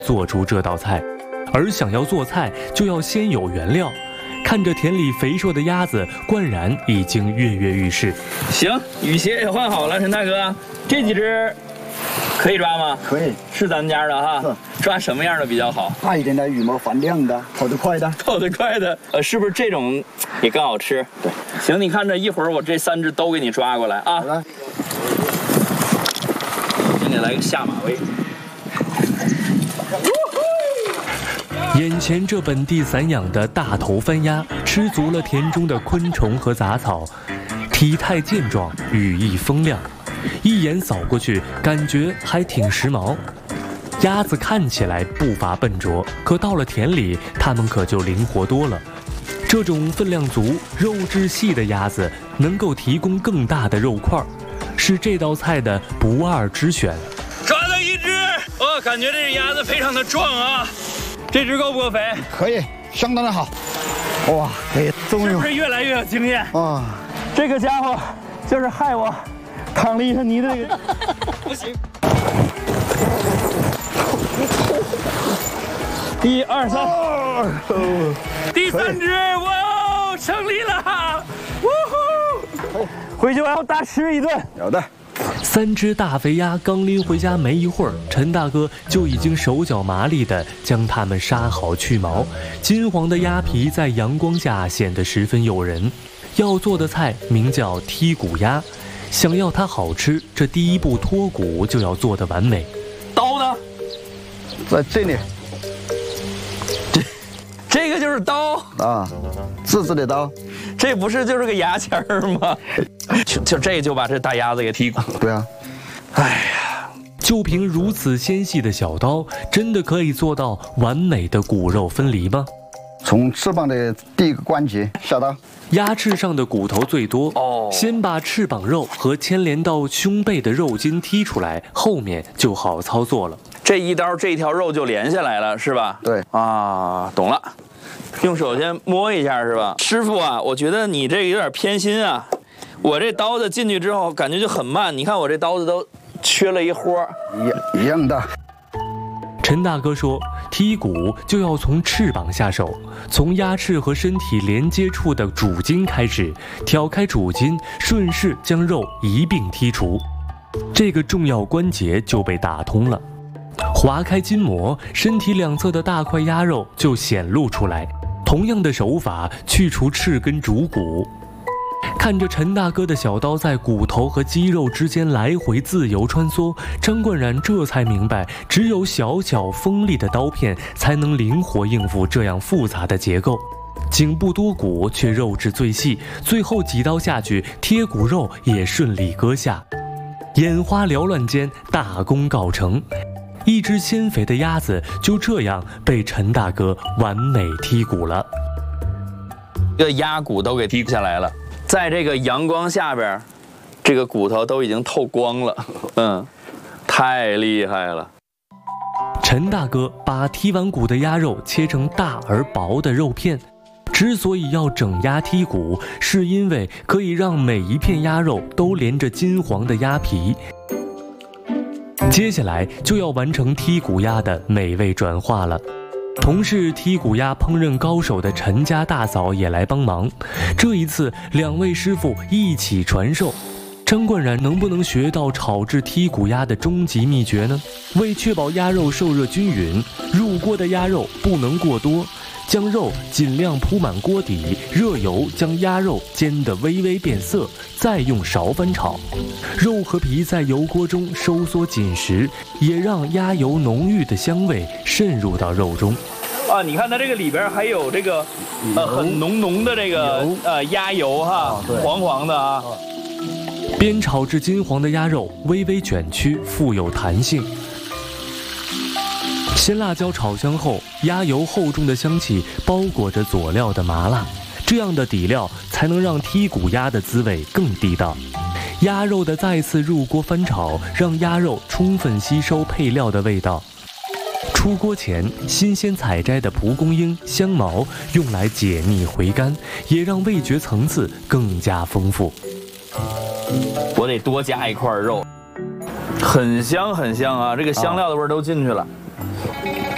做出这道菜。而想要做菜，就要先有原料。看着田里肥硕的鸭子，冠然已经跃跃欲试。 行，雨鞋也换好了，陈大哥，这几只可以抓吗？ 可以， 是咱们家的哈。抓什么样的比较好？ 大一点的，羽毛发亮的，跑得快的。 跑得快的，是不是这种也更好吃？ 对， 行，你看着一会儿我这3只都给你抓过来啊。 好了， 先给来个下马威。 眼前这本地散养的大头番鸭，吃足了田中的昆虫和杂草，体态健壮，羽翼风亮，一眼扫过去，感觉还挺时髦。鸭子看起来步伐笨拙，可到了田里，它们可就灵活多了。这种分量足、肉质细的鸭子，能够提供更大的肉块，是这道菜的不二之选。 抓到一只，我感觉这只鸭子非常的壮啊。这只够不够肥？ 可以，相当的好。哇，哎，终于是不是越来越有经验啊！ 这个家伙就是害我淌了一身泥的这个。不行。1、2、3，第3只，哇，胜利了！呜呼！回去我要大吃一顿。 有的。 3只大肥鸭刚拎回家没一会儿，陈大哥就已经手脚麻利地将它们杀好去毛，金黄的鸭皮在阳光下显得十分诱人。要做的菜名叫剔骨鸭，想要它好吃，这第一步脱骨就要做得完美。 刀呢？ 在这里。 这个就是刀啊，自制的刀。 这不是就是个牙签儿吗？就这就把这大鸭子给剔骨。 对啊。 哎呀， 就凭如此纤细的小刀，真的可以做到完美的骨肉分离吗？ 从翅膀的第一个关节下刀。 鸭翅上的骨头最多，先把翅膀肉和牵连到胸背的肉筋剔出来，后面就好操作了。 这一刀这条肉就连下来了，是吧？ 对啊，懂了。用手先摸一下，是吧？师傅啊，我觉得你这个有点偏心啊。我这刀子进去之后，感觉就很慢。你看我这刀子都缺了一豁。 一样的。 陈大哥说，剔骨就要从翅膀下手，从鸭翅和身体连接处的主筋开始，挑开主筋，顺势将肉一并剔除，这个重要关节就被打通了。划开筋膜，身体两侧的大块鸭肉就显露出来。同样的手法去除翅根主骨。看着陈大哥的小刀在骨头和肌肉之间来回自由穿梭，张冠然这才明白，只有小巧锋利的刀片才能灵活应付这样复杂的结构。颈部多骨却肉质最细，最后几刀下去，贴骨肉也顺利割下。眼花缭乱间，大功告成。一只鲜肥的鸭子就这样被陈大哥完美剔骨了。 这个鸭骨都给剔下来了，在这个阳光下边，这个骨头都已经透光了。太厉害了。 陈大哥把剔完骨的鸭肉切成大而薄的肉片。之所以要整鸭剔骨，是因为可以让每一片鸭肉都连着金黄的鸭皮。接下来就要完成剔骨鸭的美味转化了。同是剔骨鸭烹饪高手的陈家大嫂也来帮忙。这一次2位师傅一起传授，张冠然能不能学到炒制剔骨鸭的终极秘诀呢？为确保鸭肉受热均匀，入锅的鸭肉不能过多，将肉尽量铺满锅底，热油将鸭肉煎得微微变色，再用勺翻炒。肉和皮在油锅中收缩紧实，也让鸭油浓郁的香味渗入到肉中。 啊，你看它这个里边还有这个很浓的这个鸭油哈，黄黄的啊。 煸炒至金黄的鸭肉微微卷曲，富有弹性。鲜辣椒炒香后，鸭油厚重的香气包裹着佐料的麻辣，这样的底料才能让剔骨鸭的滋味更地道。鸭肉的再次入锅翻炒，让鸭肉充分吸收配料的味道。出锅前，新鲜采摘的蒲公英、香茅用来解腻回甘，也让味觉层次更加丰富。 我得多加一块肉，很香很香啊！这个香料的味儿都进去了。